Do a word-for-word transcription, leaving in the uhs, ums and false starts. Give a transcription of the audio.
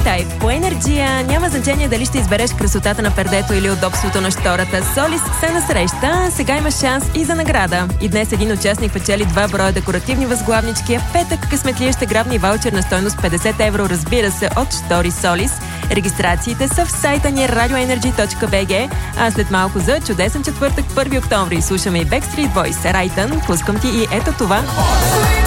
Type. По енергия няма значение дали ще избереш красотата на пердето или удобството на штората. Солис се насреща, сега има шанс и за награда. И днес един участник печели два броя декоративни възглавнички, а петък късметлия ще грабне ваучер на стойност петдесет евро, разбира се, от Штори Солис. Регистрациите са в сайта ни радиоенерджи точка би джи, а след малко за чудесен четвъртък, първи октомври, слушаме и Backstreet Boys, Райтън, пускам ти и ето това.